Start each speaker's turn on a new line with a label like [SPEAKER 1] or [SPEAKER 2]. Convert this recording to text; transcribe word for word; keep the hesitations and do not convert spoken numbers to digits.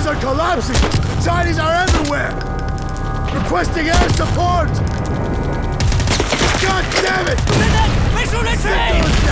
[SPEAKER 1] Russians are collapsing! Chinese are everywhere! Requesting air support! God damn it!
[SPEAKER 2] Mais sous les
[SPEAKER 1] Signal is